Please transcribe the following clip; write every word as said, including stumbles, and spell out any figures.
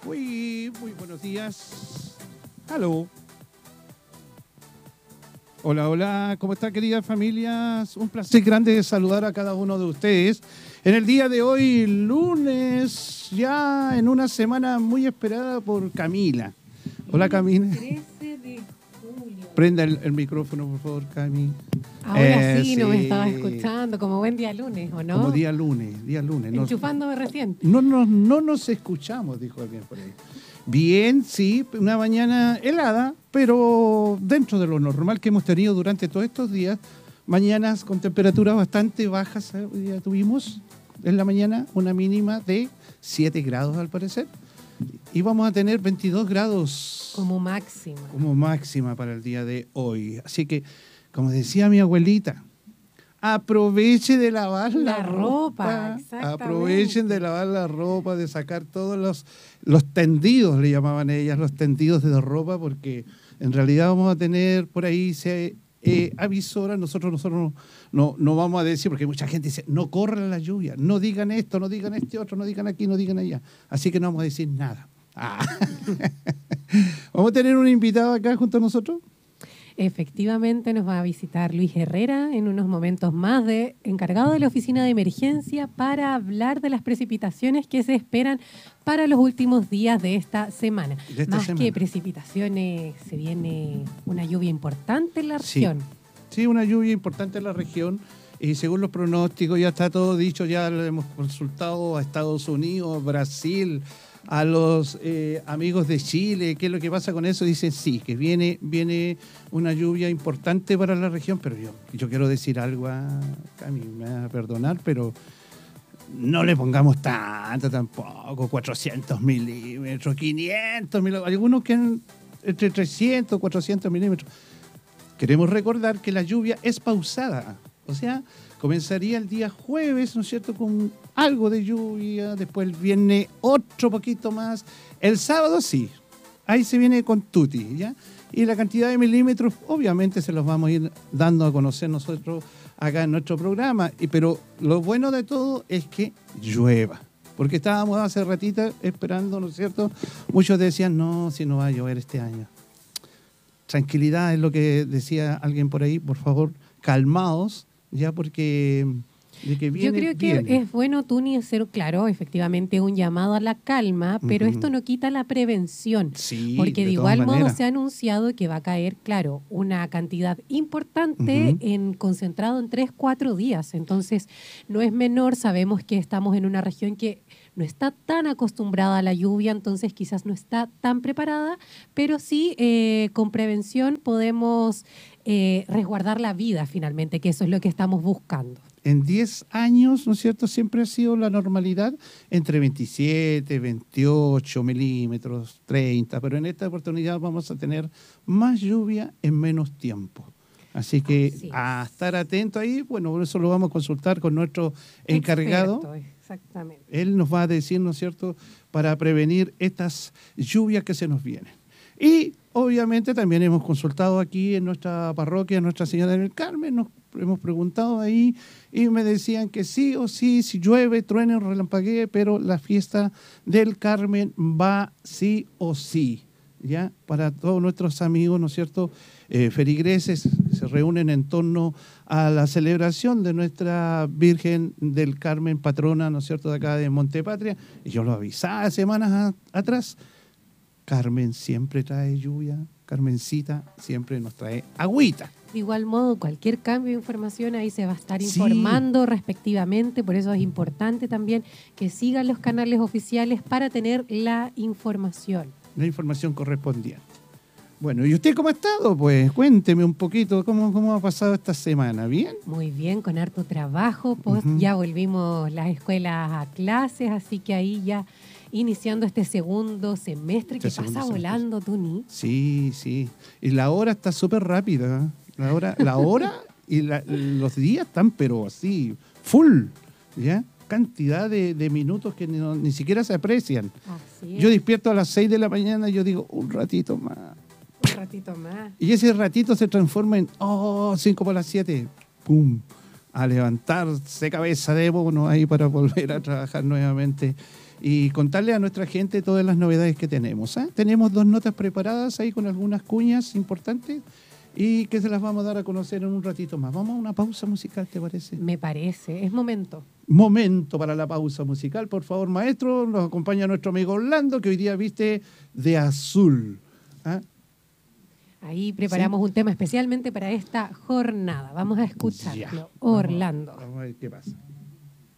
Muy, muy buenos días. Hello. Hola, hola. ¿Cómo están, queridas familias? Un placer grande saludar a cada uno de ustedes. En el día de hoy, lunes, ya en una semana muy esperada por Camila. Hola, Camila. trece de julio. Prenda el, el micrófono, por favor, Cami. Ahora Eh, sí, no sí. me estaba escuchando, como buen día lunes, ¿o no? Como día lunes, día lunes. No, Enchufándome recién. no, no, no nos escuchamos, dijo alguien por ahí. Bien, sí, una mañana helada, pero dentro de lo normal que hemos tenido durante todos estos días, mañanas con temperaturas bastante bajas. ¿eh? Hoy día tuvimos en la mañana una mínima de siete grados al parecer, y vamos a tener veintidós grados Como máxima. como máxima para el día de hoy. Así que, como decía mi abuelita, aproveche de lavar la, La ropa, ropa, exactamente. aprovechen de lavar la ropa, de sacar todos los, los tendidos, le llamaban ellas, los tendidos de ropa, porque en realidad vamos a tener por ahí, se eh, avisora, nosotros, nosotros no, no vamos a decir, porque mucha gente dice, no corran la lluvia, no digan esto, no digan este otro, no digan aquí, no digan allá. Así que no vamos a decir nada. Ah. Vamos a tener un invitado acá junto a nosotros. Efectivamente nos va a visitar Luis Herrera en unos momentos más, de encargado de la oficina de emergencia, para hablar de las precipitaciones que se esperan para los últimos días de esta semana. De esta más semana. que precipitaciones, se viene una lluvia importante en la Sí. región. Sí, una lluvia importante en la región. Y según los pronósticos, ya está todo dicho, ya lo hemos consultado a Estados Unidos, Brasil, a los eh, amigos de Chile. ¿Qué es lo que pasa con eso? Dicen sí, que viene, viene una lluvia importante para la región, pero yo, yo quiero decir algo a Cami, me va a perdonar, pero no le pongamos tanto tampoco, cuatrocientos milímetros, quinientos milímetros, algunos que han entre trescientos, cuatrocientos milímetros. Queremos recordar que la lluvia es pausada, o sea, comenzaría el día jueves, ¿no es cierto?, con algo de lluvia, después el viernes otro poquito más, el sábado sí, ahí se viene con tutti, ¿ya? Y la cantidad de milímetros, obviamente, se los vamos a ir dando a conocer nosotros acá en nuestro programa, y, pero lo bueno de todo es que llueva, porque estábamos hace ratito esperando, ¿no es cierto? Muchos decían, no, si no va a llover este año. Tranquilidad es lo que decía alguien por ahí, por favor, calmaos, ya, porque de que viene, Yo creo que viene. es bueno, Tuni, hacer, claro, efectivamente un llamado a la calma, pero Ujú. esto no quita la prevención. Sí, Porque de, de todas igual modo maneras. se ha anunciado que va a caer, claro, una cantidad importante Ujú. en concentrado en tres, cuatro días. Entonces, no es menor, sabemos que estamos en una región que no está tan acostumbrada a la lluvia, entonces quizás no está tan preparada, pero sí eh, con prevención podemos eh, resguardar la vida finalmente, que eso es lo que estamos buscando. En diez años, ¿no es cierto?, siempre ha sido la normalidad entre veintisiete, veintiocho milímetros, treinta, pero en esta oportunidad vamos a tener más lluvia en menos tiempo. Así que Así es. a estar atento ahí, bueno, por eso lo vamos a consultar con nuestro encargado. Experto, exactamente. Él nos va a decir, ¿no es cierto?, para prevenir estas lluvias que se nos vienen. Y obviamente también hemos consultado aquí en nuestra parroquia, Nuestra Señora del Carmen, nos hemos preguntado ahí y me decían que sí o sí, si llueve, truene o relampaguee, pero la fiesta del Carmen va sí o sí, ¿ya? Para todos nuestros amigos, ¿no es cierto?, eh, feligreses, se reúnen en torno a la celebración de nuestra Virgen del Carmen, patrona, ¿no es cierto?, de acá de Montepatria. Y yo lo avisaba semanas a- atrás, Carmen siempre trae lluvia, Carmencita siempre nos trae agüita. De igual modo, cualquier cambio de información ahí se va a estar Sí. informando respectivamente, por eso es importante también que sigan los canales oficiales para tener la información. La información correspondiente. Bueno, ¿y usted cómo ha estado? Pues cuénteme un poquito, ¿cómo, cómo ha pasado esta semana? ¿Bien? Muy bien, con harto trabajo, pues Ujú. ya volvimos las escuelas a clases, así que ahí ya iniciando este segundo semestre, Este que segundo pasa semestre. volando, Tuni. Sí, sí. Y la hora está súper rápida. ¿eh? La hora, la hora y la- los días están, pero así, full, ¿ya? Cantidad de, de minutos que no- ni siquiera se aprecian. Así es, Yo despierto a las seis de la mañana y yo digo, un ratito más. un ratito más. Y ese ratito se transforma en, oh, cinco por las siete. ¡Pum! A levantarse cabeza de bono ahí para volver a trabajar nuevamente y contarle a nuestra gente todas las novedades que tenemos. ¿eh? Tenemos dos notas preparadas ahí con algunas cuñas importantes y que se las vamos a dar a conocer en un ratito más. Vamos a una pausa musical, ¿te parece? Me parece, es momento. Momento para la pausa musical, por favor, maestro. Nos acompaña nuestro amigo Orlando, que hoy día viste de azul. ¿Ah? Ahí preparamos ¿Sí? un tema especialmente para esta jornada. Vamos a escucharlo. Ya. Orlando. Vamos, vamos a ver qué pasa.